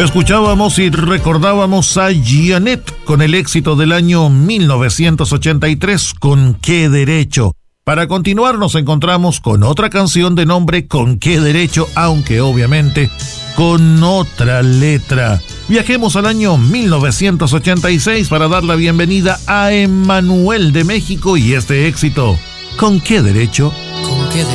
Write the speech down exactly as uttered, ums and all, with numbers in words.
Escuchábamos y recordábamos a Jeanette con el éxito del año mil novecientos ochenta y tres, ¿Con qué derecho? Para continuar nos encontramos con otra canción de nombre ¿Con qué derecho? Aunque obviamente con otra letra. Viajemos al año mil novecientos ochenta y seis para dar la bienvenida a Emmanuel de México y este éxito, ¿Con qué derecho? ¿Con qué